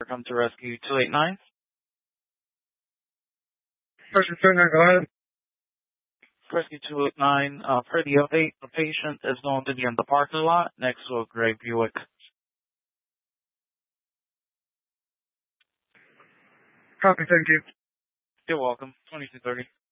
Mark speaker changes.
Speaker 1: come to Rescue 289.
Speaker 2: Rescue 289, go ahead.
Speaker 1: Rescue 289, per the update, the patient is known to be in the parking lot next to a gray Buick.
Speaker 2: Copy, thank you.
Speaker 1: You're welcome. 2230.